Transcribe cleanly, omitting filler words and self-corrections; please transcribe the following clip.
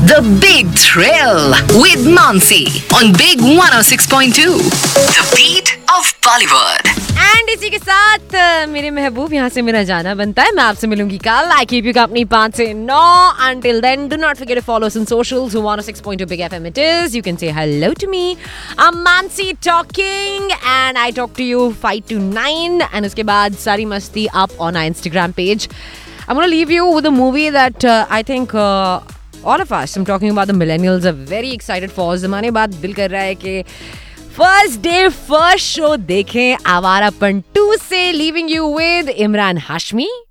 The Big Thrill with Mansi on Big 106.2. The beat of Bollywood. And इसी के साथ मेरे महबूब यहाँ से मेरा जाना बनता है. मैं आपसे मिलूंगी कल. I keep you company 5 से 9. Until then, do not forget to follow us on socials. 106.2 Big FM it is. You can say hello to me. I'm Mansi talking and I talk to you 5 to 9. And उसके बाद सारी मस्ती up on our Instagram page. I'm going to leave you with a movie that I think all of us, I'm talking about the millennials, are very excited for. ज़माने बाद दिल कर रहा है कि फर्स्ट डे फर्स्ट शो देखें. आवारापन 2 से leaving you with Imran Hashmi.